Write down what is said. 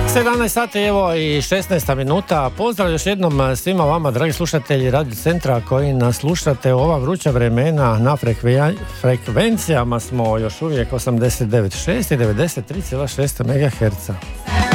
17 sati, evo i 16 minuta. Pozdrav još jednom svima vama, dragi slušatelji Radio Centra koji nas slušate u ova vruća vremena. Na frekvencijama smo još uvijek 89,6 i 93,6 MHz.